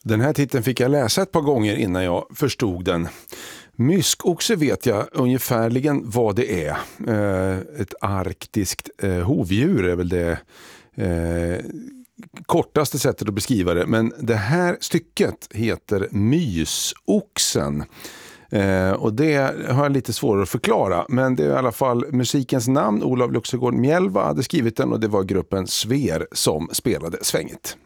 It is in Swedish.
Den här titeln fick jag läsa ett par gånger innan jag förstod den. Myskoxe vet jag ungefärligen vad det är. Ett arktiskt hovdjur är väl det kortaste sättet att beskriva det. Men det här stycket heter Mysoxen. Och det har jag lite svårare att förklara, men det är i alla fall musikens namn. Olav Luxegård Mjällva hade skrivit den och det var gruppen Sver som spelade svänget.